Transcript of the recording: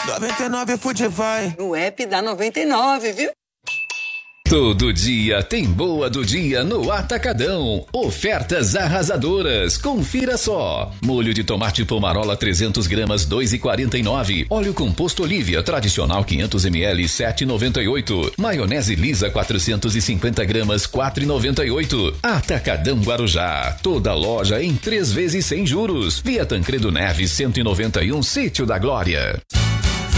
99 Fudivai. No app da 99, viu? Todo dia tem boa do dia no Atacadão. Ofertas arrasadoras. Confira só. Molho de tomate Pomarola 300 gramas 2,49. Óleo composto Olívia tradicional 500 ml 7,98. Maionese lisa 450 gramas 4,98. Atacadão Guarujá. Toda loja em 3 vezes sem juros. Via Tancredo Neves 191 Sítio da Glória.